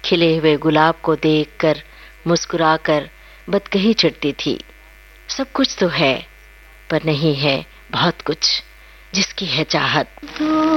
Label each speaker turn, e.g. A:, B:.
A: खिले हुए गुलाब को देखकर मुस्कुराकर बदकही चढ़ती थी। सब कुछ तो है, पर नहीं है बहुत कुछ जिसकी है चाहत।